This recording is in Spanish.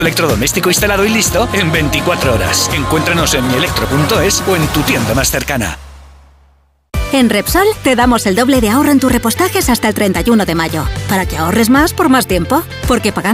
Electrodoméstico instalado y listo en 24 horas. Encuéntranos en mielectro.es o en tu tienda más cercana. En Repsol te damos el doble de ahorro en tus repostajes hasta el 31 de mayo, para que ahorres más por más tiempo, porque pagando